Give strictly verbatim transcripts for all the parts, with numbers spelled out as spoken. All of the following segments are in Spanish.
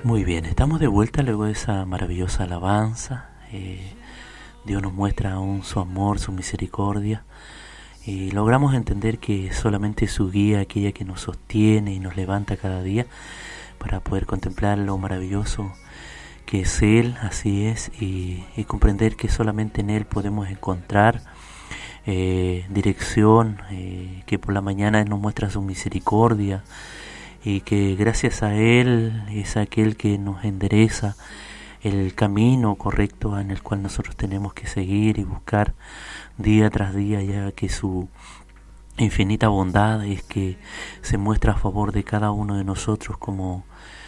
Muy bien, estamos de vuelta luego de esa maravillosa alabanza. Eh, Dios nos muestra aún su amor, su misericordia, y logramos entender que solamente su guía, aquella que nos sostiene y nos levanta cada día para poder contemplar lo maravilloso que es Él, así es, y, y comprender que solamente en Él podemos encontrar eh, dirección, eh, que por la mañana Él nos muestra su misericordia, y que gracias a Él es aquel que nos endereza el camino correcto en el cual nosotros tenemos que seguir y buscar día tras día, ya que su infinita bondad es que se muestra a favor de cada uno de nosotros, como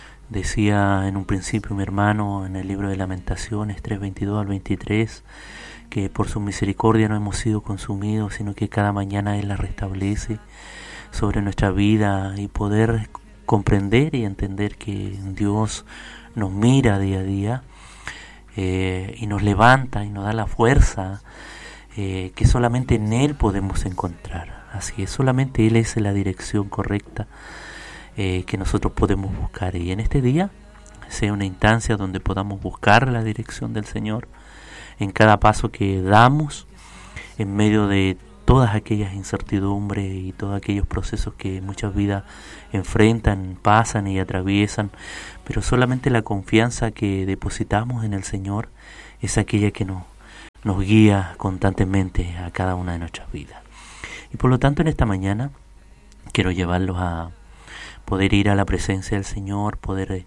decía en un principio mi hermano en el libro de Lamentaciones tres veintidós al veintitrés, que por su misericordia no hemos sido consumidos, sino que cada mañana Él la restablece sobre nuestra vida, y poder comprender y entender que Dios nos mira día a día eh, y nos levanta y nos da la fuerza eh, que solamente en Él podemos encontrar. Así es, solamente Él es la dirección correcta eh, que nosotros podemos buscar, y en este día sea una instancia donde podamos buscar la dirección del Señor en cada paso que damos, en medio de todas aquellas incertidumbres y todos aquellos procesos que muchas vidas enfrentan, pasan y atraviesan, pero solamente la confianza que depositamos en el Señor es aquella que nos, nos guía constantemente a cada una de nuestras vidas. Y por lo tanto, en esta mañana quiero llevarlos a poder ir a la presencia del Señor, poder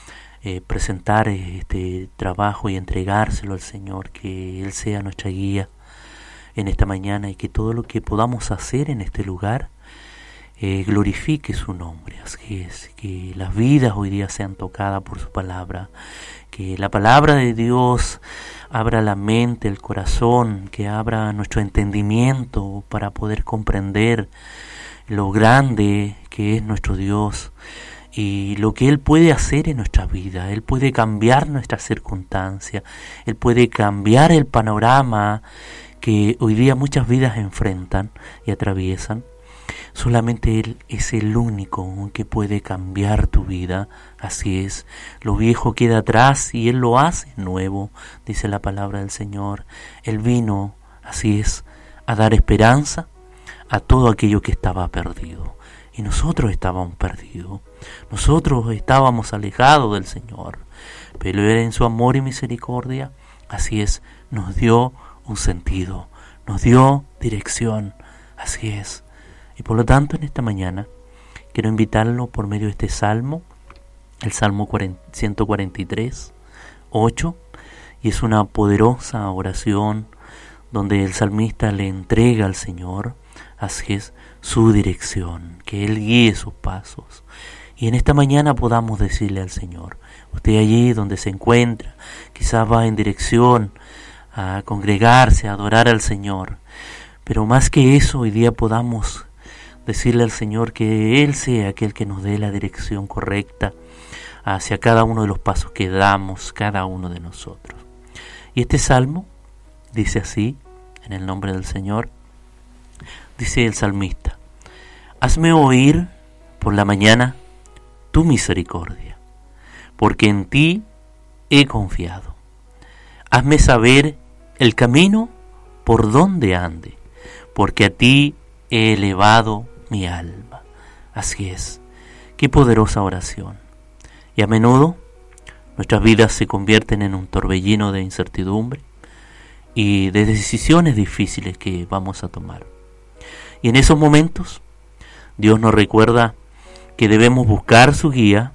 eh, presentar este trabajo y entregárselo al Señor, que Él sea nuestra guía en esta mañana, y que todo lo que podamos hacer en este lugar eh, glorifique su nombre. Así es, que las vidas hoy día sean tocadas por su palabra, que la palabra de Dios abra la mente, el corazón, que abra nuestro entendimiento para poder comprender lo grande que es nuestro Dios y lo que Él puede hacer en nuestra vida. Él puede cambiar nuestras circunstancias, Él puede cambiar el panorama que hoy día muchas vidas enfrentan y atraviesan. Solamente Él es el único que puede cambiar tu vida. Así es, lo viejo queda atrás y Él lo hace nuevo, dice la palabra del Señor. Él vino, así es, a dar esperanza a todo aquello que estaba perdido. Y nosotros estábamos perdidos, nosotros estábamos alejados del Señor, pero Él en su amor y misericordia, así es, nos dio un sentido, nos dio dirección, así es. Y por lo tanto, en esta mañana quiero invitarlo por medio de este salmo, el Salmo ciento cuarenta y tres, ocho, y es una poderosa oración donde el salmista le entrega al Señor, así es, su dirección, que Él guíe sus pasos. Y en esta mañana podamos decirle al Señor, usted allí donde se encuentra, quizás va en dirección a congregarse, a adorar al Señor, pero más que eso, hoy día podamos decirle al Señor que Él sea aquel que nos dé la dirección correcta hacia cada uno de los pasos que damos, cada uno de nosotros. Y este salmo dice así, en el nombre del Señor, dice el salmista: hazme oír por la mañana tu misericordia, porque en ti he confiado. Hazme saber el camino por donde ande, porque a ti he elevado mi alma. Así es, qué poderosa oración. Y a menudo nuestras vidas se convierten en un torbellino de incertidumbre y de decisiones difíciles que vamos a tomar. Y en esos momentos Dios nos recuerda que debemos buscar su guía,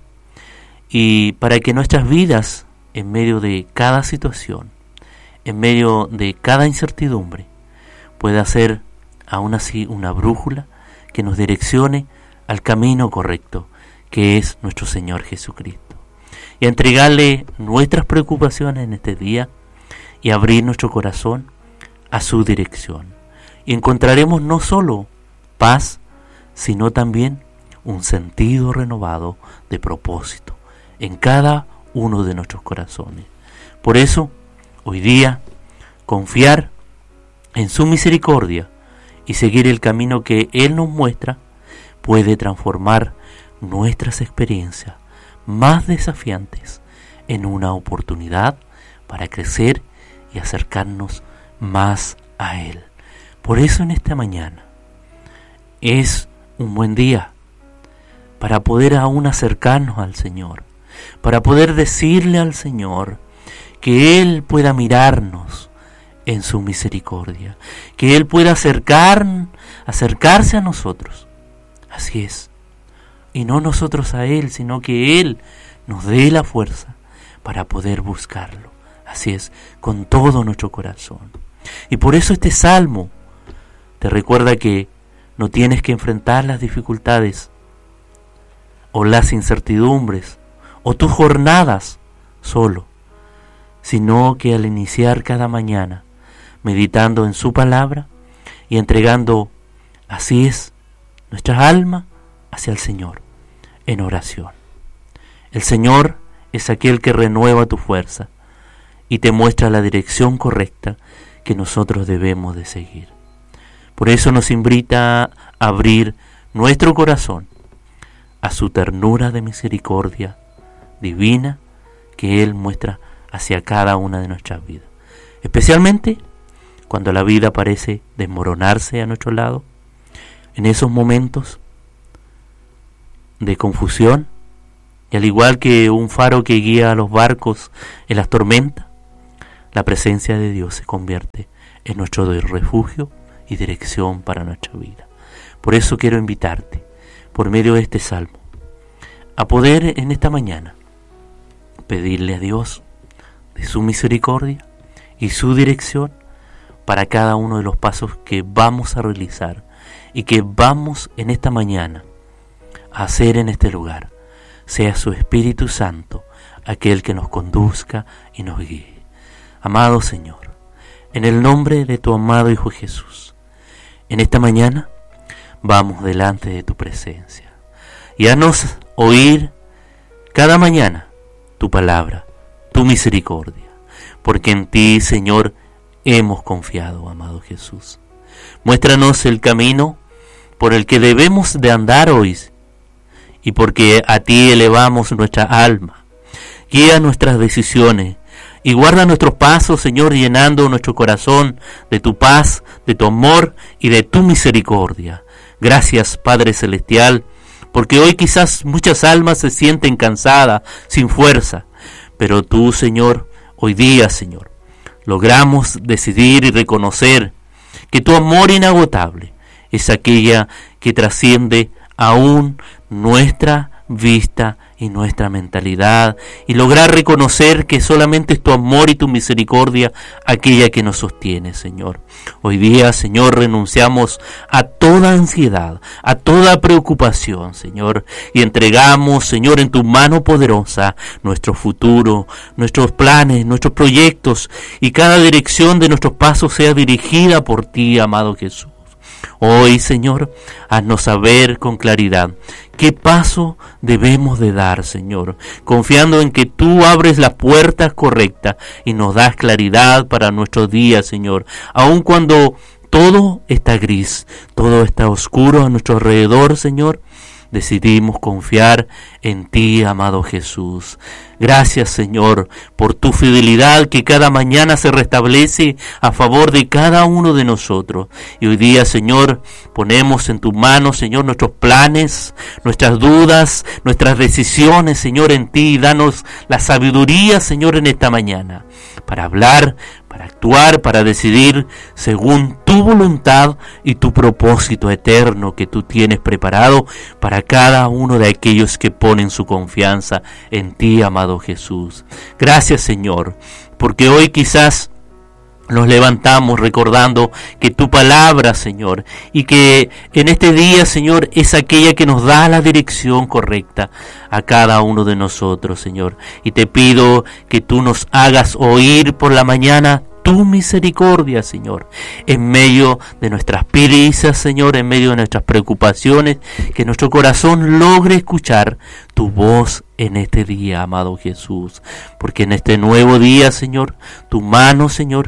y para que nuestras vidas, en medio de cada situación, en medio de cada incertidumbre, pueda ser aún así una brújula que nos direccione al camino correcto, que es nuestro Señor Jesucristo. Y a entregarle nuestras preocupaciones en este día y abrir nuestro corazón a su dirección. Y encontraremos no solo paz, sino también un sentido renovado de propósito en cada uno de nuestros corazones. Por eso, hoy día, confiar en su misericordia y seguir el camino que Él nos muestra puede transformar nuestras experiencias más desafiantes en una oportunidad para crecer y acercarnos más a Él. Por eso en esta mañana es un buen día para poder aún acercarnos al Señor, para poder decirle al Señor que Él pueda mirarnos en su misericordia, que Él pueda acercar, acercarse a nosotros. Así es. Y no nosotros a Él, sino que Él nos dé la fuerza para poder buscarlo. Así es, con todo nuestro corazón. Y por eso este salmo te recuerda que no tienes que enfrentar las dificultades o las incertidumbres o tus jornadas solo, sino que al iniciar cada mañana meditando en su palabra y entregando, así es, nuestra alma hacia el Señor en oración. El Señor es aquel que renueva tu fuerza y te muestra la dirección correcta que nosotros debemos de seguir. Por eso nos invita a abrir nuestro corazón a su ternura de misericordia divina que Él muestra hacia cada una de nuestras vidas. Especialmente cuando la vida parece desmoronarse a nuestro lado, en esos momentos de confusión, y al igual que un faro que guía a los barcos en las tormentas, la presencia de Dios se convierte en nuestro refugio y dirección para nuestra vida. Por eso quiero invitarte, por medio de este salmo, a poder en esta mañana pedirle a Dios de su misericordia y su dirección para cada uno de los pasos que vamos a realizar y que vamos en esta mañana a hacer en este lugar. Sea su Espíritu Santo aquel que nos conduzca y nos guíe. Amado Señor, en el nombre de tu amado Hijo Jesús, en esta mañana vamos delante de tu presencia y haznos oír cada mañana tu palabra, tu misericordia, porque en ti, Señor, hemos confiado, amado Jesús. Muéstranos el camino por el que debemos de andar hoy, y porque a ti elevamos nuestra alma. Guía nuestras decisiones y guarda nuestros pasos, Señor, llenando nuestro corazón de tu paz, de tu amor y de tu misericordia. Gracias, Padre Celestial, porque hoy quizás muchas almas se sienten cansadas, sin fuerza, pero tú, Señor, hoy día, Señor, logramos decidir y reconocer que tu amor inagotable es aquella que trasciende aún nuestra vista y nuestra mentalidad, y lograr reconocer que solamente es tu amor y tu misericordia aquella que nos sostiene, Señor. Hoy día, Señor, renunciamos a toda ansiedad, a toda preocupación, Señor, y entregamos, Señor, en tu mano poderosa nuestro futuro, nuestros planes, nuestros proyectos, y cada dirección de nuestros pasos sea dirigida por ti, amado Jesús. Hoy, Señor, haznos saber con claridad qué paso debemos de dar, Señor, confiando en que tú abres las puertas correctas y nos das claridad para nuestro día, Señor, aun cuando todo está gris, todo está oscuro a nuestro alrededor, Señor. Decidimos confiar en ti, amado Jesús. Gracias, Señor, por tu fidelidad que cada mañana se restablece a favor de cada uno de nosotros. Y hoy día, Señor, ponemos en tu mano, Señor, nuestros planes, nuestras dudas, nuestras decisiones, Señor, en ti. Y danos la sabiduría, Señor, en esta mañana, para hablar, para actuar, para decidir según tu voluntad y tu propósito eterno que tú tienes preparado para cada uno de aquellos que ponen su confianza en ti, amado Jesús. Gracias, Señor, porque hoy quizás nos levantamos recordando que tu palabra, Señor, y que en este día, Señor, es aquella que nos da la dirección correcta a cada uno de nosotros, Señor. Y te pido que tú nos hagas oír por la mañana tu misericordia, Señor, en medio de nuestras prisas, Señor, en medio de nuestras preocupaciones, que nuestro corazón logre escuchar tu voz en este día, amado Jesús, porque en este nuevo día, Señor, tu mano, Señor,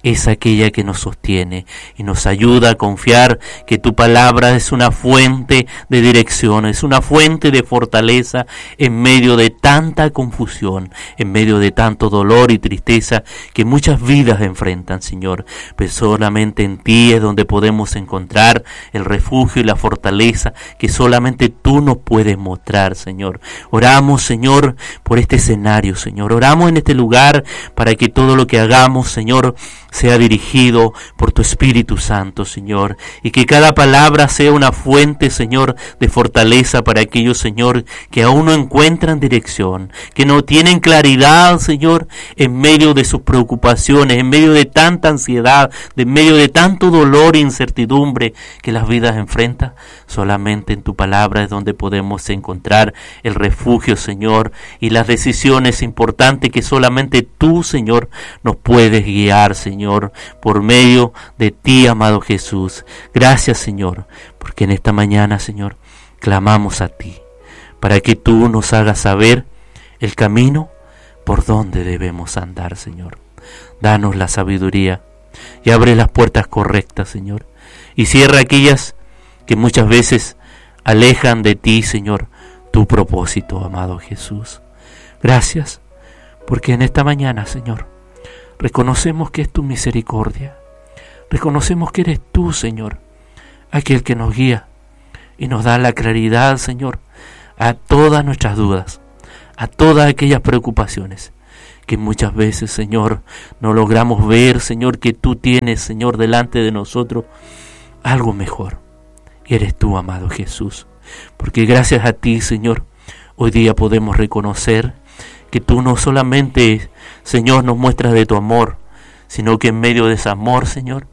es aquella que nos sostiene y nos ayuda a confiar que tu palabra es una fuente de dirección, es una fuente de fortaleza en medio de tanta confusión, en medio de tanto dolor y tristeza que muchas vidas enfrentan, Señor. Pero solamente en ti es donde podemos encontrar el refugio y la fortaleza que solamente tú nos puedes mostrar, Señor. Oramos, Señor, por este escenario, Señor. Oramos en este lugar para que todo lo que hagamos, Señor, sea dirigido por tu Espíritu Santo, Señor, y que cada palabra sea una fuente, Señor, de fortaleza para aquellos, Señor, que aún no encuentran dirección, que no tienen claridad, Señor, en medio de sus preocupaciones, en medio de tanta ansiedad, en medio de tanto dolor e incertidumbre que las vidas enfrentan. Solamente en tu palabra es donde podemos encontrar el refugio, Señor, y las decisiones importantes que solamente tú, Señor, nos puedes guiar, Señor, por medio de ti, amado Jesús. Gracias, Señor, porque en esta mañana, Señor, clamamos a ti, para que tú nos hagas saber el camino por donde debemos andar, Señor. Danos la sabiduría y abre las puertas correctas, Señor, y cierra aquellas que muchas veces alejan de ti, Señor, tu propósito, amado Jesús. Gracias, porque en esta mañana, Señor, reconocemos que es tu misericordia, reconocemos que eres tú, Señor, aquel que nos guía y nos da la claridad, Señor, a todas nuestras dudas, a todas aquellas preocupaciones que muchas veces, Señor, no logramos ver, Señor, que tú tienes, Señor, delante de nosotros algo mejor. Y eres tú, amado Jesús, porque gracias a ti, Señor, hoy día podemos reconocer que tú no solamente, Señor, nos muestras de tu amor, sino que en medio de ese amor, Señor,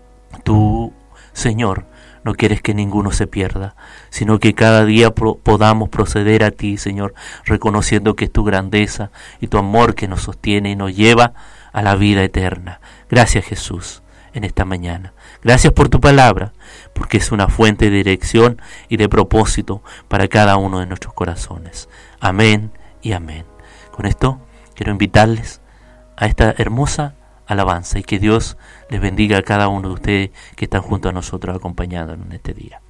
tú, Señor, no quieres que ninguno se pierda, sino que cada día pro- podamos proceder a ti, Señor, reconociendo que es tu grandeza y tu amor que nos sostiene y nos lleva a la vida eterna. Gracias, Jesús, en esta mañana. Gracias por tu palabra, porque es una fuente de dirección y de propósito para cada uno de nuestros corazones. Amén y amén. Con esto quiero invitarles a esta hermosa alabanza y que Dios les bendiga a cada uno de ustedes que están junto a nosotros acompañándonos en este día.